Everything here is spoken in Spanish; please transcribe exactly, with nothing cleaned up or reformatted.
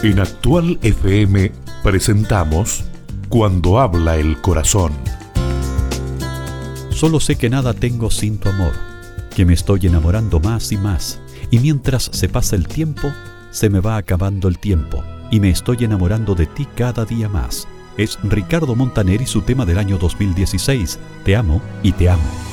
En Actual F M presentamos Cuando habla el corazón. Solo sé que nada tengo sin tu amor, que me estoy enamorando más y más, y mientras se pasa el tiempo, se me va acabando el tiempo, y me estoy enamorando de ti cada día más. Es Ricardo Montaner y su tema del año dos mil dieciséis, Te amo y te amo.